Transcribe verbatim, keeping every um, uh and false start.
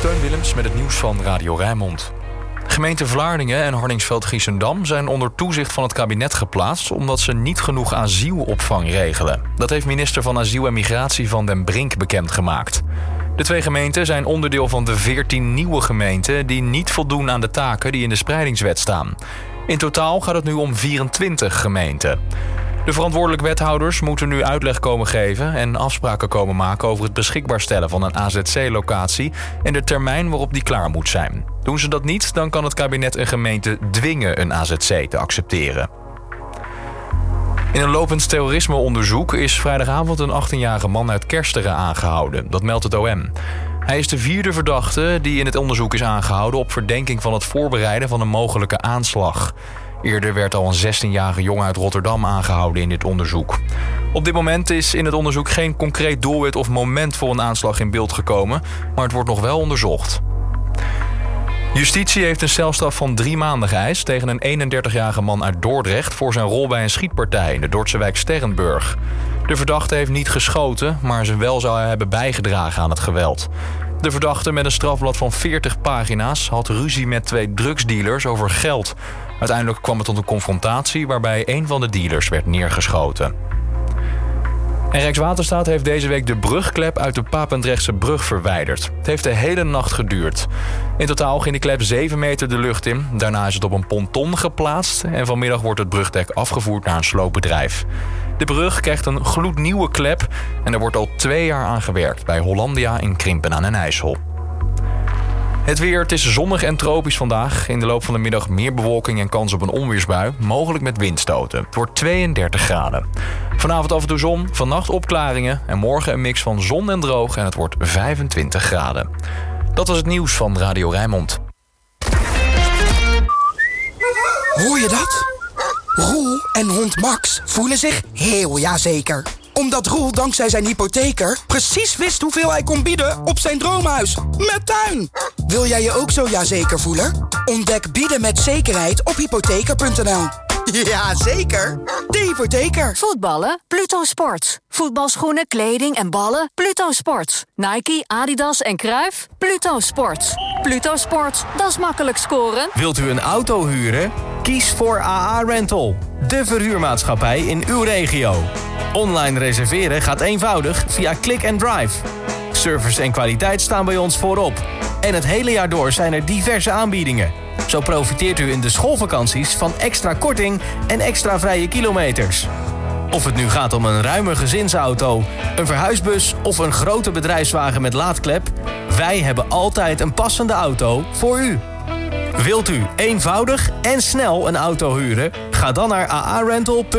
Teun Willems met het nieuws van Radio Rijnmond. Gemeente Vlaardingen en Hardingsveld-Giessendam zijn onder toezicht van het kabinet geplaatst omdat ze niet genoeg asielopvang regelen. Dat heeft minister van Asiel en Migratie Van den Brink bekendgemaakt. De twee gemeenten zijn onderdeel van de veertien nieuwe gemeenten die niet voldoen aan de taken die in de spreidingswet staan. In totaal gaat het nu om vierentwintig gemeenten. De verantwoordelijke wethouders moeten nu uitleg komen geven en afspraken komen maken over het beschikbaar stellen van een A Z C-locatie en de termijn waarop die klaar moet zijn. Doen ze dat niet, dan kan het kabinet een gemeente dwingen een A Z C te accepteren. In een lopend terrorismeonderzoek is vrijdagavond een achttienjarige man uit Kersteren aangehouden. Dat meldt het O M. Hij is de vierde verdachte die in het onderzoek is aangehouden op verdenking van het voorbereiden van een mogelijke aanslag. Eerder werd al een zestienjarige jongen uit Rotterdam aangehouden in dit onderzoek. Op dit moment is in het onderzoek geen concreet doelwit of moment voor een aanslag in beeld gekomen, maar het wordt nog wel onderzocht. Justitie heeft een celstraf van drie maanden geëist tegen een eenendertigjarige man uit Dordrecht voor zijn rol bij een schietpartij in de Dordtse wijk Sterrenburg. De verdachte heeft niet geschoten, maar ze wel zou hebben bijgedragen aan het geweld. De verdachte met een strafblad van veertig pagina's had ruzie met twee drugsdealers over geld. Uiteindelijk kwam het tot een confrontatie waarbij een van de dealers werd neergeschoten. En Rijkswaterstaat heeft deze week de brugklep uit de Papendrechtse brug verwijderd. Het heeft de hele nacht geduurd. In totaal ging de klep zeven meter de lucht in. Daarna is het op een ponton geplaatst en vanmiddag wordt het brugdek afgevoerd naar een sloopbedrijf. De brug krijgt een gloednieuwe klep en er wordt al twee jaar aan gewerkt bij Hollandia in Krimpen aan den IJssel. Het weer, het is zonnig en tropisch vandaag. In de loop van de middag meer bewolking en kans op een onweersbui, mogelijk met windstoten. Het wordt tweeëndertig graden. Vanavond af en toe zon, vannacht opklaringen en morgen een mix van zon en droog en het wordt vijfentwintig graden. Dat was het nieuws van Radio Rijnmond. Hoor je dat? Roel en hond Max voelen zich heel jazeker. Omdat Roel dankzij zijn hypotheker precies wist hoeveel hij kon bieden op zijn droomhuis. Met tuin! Wil jij je ook zo jazeker voelen? Ontdek bieden met zekerheid op hypotheker punt n l. Ja, zeker. De hypotheker. Voetballen? Pluto Sports. Voetbalschoenen, kleding en ballen? Pluto Sports. Nike, Adidas en Cruijff? Pluto Sports. Pluto Sports, dat is makkelijk scoren. Wilt u een auto huren? Kies voor A A Rental. De verhuurmaatschappij in uw regio. Online reserveren gaat eenvoudig via Click and Drive. Service en kwaliteit staan bij ons voorop. En het hele jaar door zijn er diverse aanbiedingen. Zo profiteert u in de schoolvakanties van extra korting en extra vrije kilometers. Of het nu gaat om een ruime gezinsauto, een verhuisbus of een grote bedrijfswagen met laadklep, wij hebben altijd een passende auto voor u. Wilt u eenvoudig en snel een auto huren? Ga dan naar a a rental punt n l.